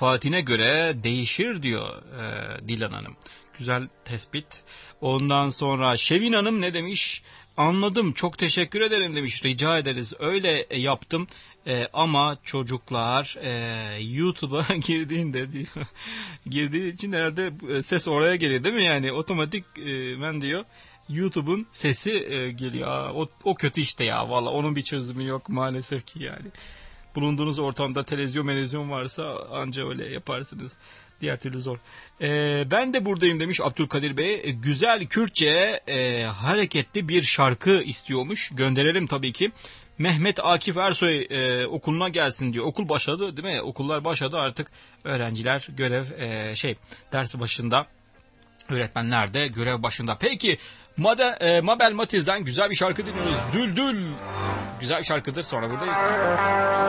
menfaatine göre değişir diyor Dilan Hanım. Güzel tespit. Ondan sonra Şevin Hanım ne demiş? Anladım, çok teşekkür ederim demiş. Rica ederiz, öyle yaptım. Ama çocuklar YouTube'a girdiğinde diyor, girdiği için herhalde ses oraya geliyor değil mi, yani otomatik ben diyor YouTube'un sesi geliyor. O kötü işte ya, valla onun bir çözümü yok maalesef ki yani. Bulunduğunuz ortamda televizyon varsa anca öyle yaparsınız. Diğer türlü zor. Ben de buradayım demiş Abdülkadir Bey. Güzel Kürtçe hareketli bir şarkı istiyormuş. Gönderelim tabii ki. Mehmet Akif Ersoy okuluna gelsin diyor. Okul başladı değil mi? Okullar başladı artık. Öğrenciler görev ders başında. Öğretmenler de görev başında. Peki Mabel Matiz'den güzel bir şarkı dinliyoruz. Düldül. Güzel bir şarkıdır, sonra buradayız.